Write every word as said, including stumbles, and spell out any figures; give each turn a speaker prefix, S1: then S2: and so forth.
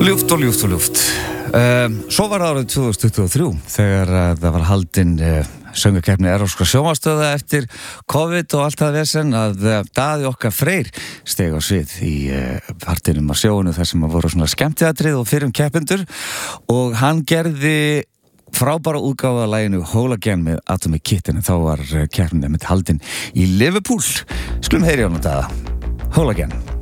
S1: Ljúft og ljúft og ljúft. Um, svo var það árið tvö þúsund tuttugu og þrjú þegar uh, það var haldin uh, söngvakeppni Evrópskra sjónvarpsstöðva eftir COVID og allt það vesen að uh, Daði okkar Freyr steig á svið í uh, partinum á sjóinu þar sem að voru svona skemmtiatrið og fyrrum keppendur og hann gerði frábæra útgáfa af laginu Whole Again með Atomic Kitten en þá var uh, keppnin með haldin í Liverpool. Skulum heyri á hann Daða. Whole Again.